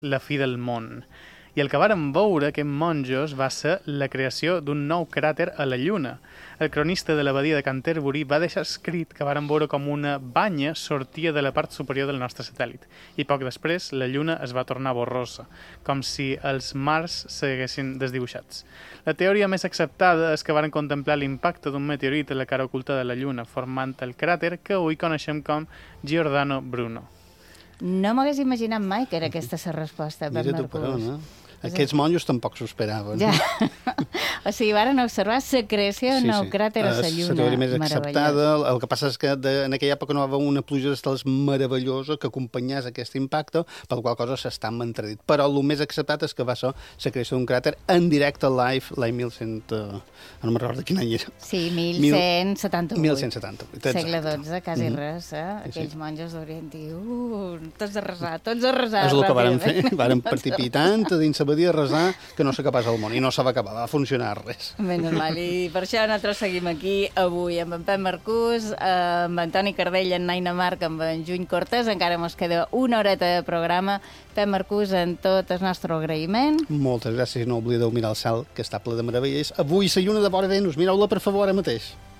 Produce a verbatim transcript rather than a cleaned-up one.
la fi del món. I el que varen veure aquests monjos va ser la creació d'un nou cràter a la Lluna. El cronista de l'abadia de Canterbury va deixar escrit que varen veure com una banya sortia de la part superior del nostre satèl·lit. I poc després la Lluna es va tornar borrosa, com si els mars s'haguessin desdibuixats. La teoria més acceptada és que varen contemplar l'impacte d'un meteorit a la cara oculta de la Lluna, formant el cràter que avui coneixem com Giordano Bruno. No m'hagués imaginat mai que era aquesta la resposta. Mira tu per on, eh? Aquests monjos tampoc s'ho esperaven. Ja. O sigui, varen observar la creació d'un nou cràter a la Lluna. La teoria més acceptada. El que passa és que de, en aquella època no va haver una pluja d'estels meravellosa que acompanyés aquest impacte, per la qual cosa s'està entredit. Però el més acceptat és que va ser la creació d'un cràter en directe live l'any mil cent... Uh, no me'n recordo quin any era. Sí, mil cent setanta-vuit. mil cent setanta-vuit. Segle dotze, quasi mm -hmm. res, eh? Aquells sí. monjos haurien dit, uh, tots a resar, tots a resar. És el que varen fer, varen partir tant a dins la badia a resar que no s'acabés el món, i no se va acabar, va funcionar res. Ben normal, i per això nosaltres seguim aquí avui amb en Pep Marcús, amb Antoni Cardell, en Naina Marc, amb en Juny Cortés. Encara ens queda una horeta de programa. Pep Marcús, en tot el nostre agraïment. Moltes gràcies, no oblideu mirar el cel, que està ple de meravelles. Avui la lluna de vora Venus, mireu-la per favor ara mateix.